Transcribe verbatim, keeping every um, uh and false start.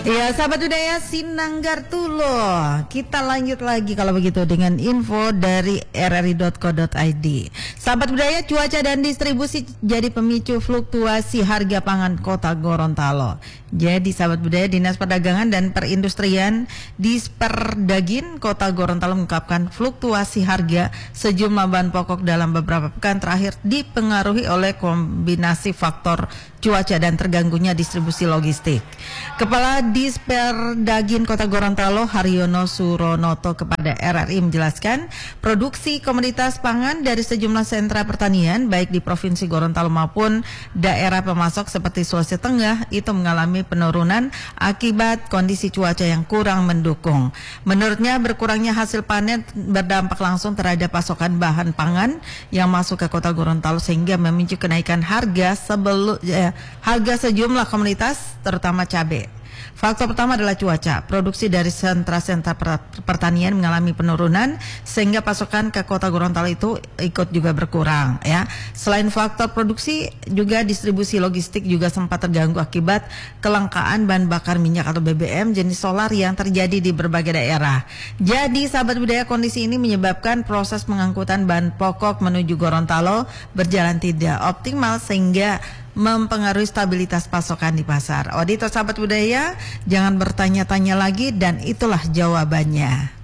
Ya, sahabat budaya Sinanggar Tulo. Kita lanjut lagi kalau begitu dengan info dari r r i dot co dot i d. Sahabat budaya, cuaca dan distribusi jadi pemicu fluktuasi harga pangan Kota Gorontalo. Jadi sahabat budaya, Dinas Perdagangan dan Perindustrian Disperdagin Kota Gorontalo mengungkapkan fluktuasi harga sejumlah bahan pokok dalam beberapa pekan terakhir dipengaruhi oleh kombinasi faktor cuaca dan terganggunya distribusi logistik. Kepala Disperdagin Kota Gorontalo Haryono Suronoto kepada R R I menjelaskan produksi komoditas pangan dari sejumlah sentra pertanian baik di Provinsi Gorontalo maupun daerah pemasok seperti Sulawesi Tengah itu mengalami penurunan akibat kondisi cuaca yang kurang mendukung. Menurutnya berkurangnya hasil panen berdampak langsung terhadap pasokan bahan pangan yang masuk ke Kota Gorontalo sehingga memicu kenaikan harga sebelum eh, harga sejumlah komoditas terutama cabai. Faktor pertama adalah cuaca. Produksi dari sentra-sentra pertanian mengalami penurunan sehingga pasokan ke Kota Gorontalo itu ikut juga berkurang ya. Selain faktor produksi, juga distribusi logistik juga sempat terganggu akibat kelangkaan bahan bakar minyak atau B B M jenis solar yang terjadi di berbagai daerah. Jadi sahabat budaya, kondisi ini menyebabkan proses pengangkutan bahan pokok menuju Gorontalo berjalan tidak optimal sehingga mempengaruhi stabilitas pasokan di pasar. Auditor sahabat budaya, jangan bertanya-tanya lagi dan itulah jawabannya.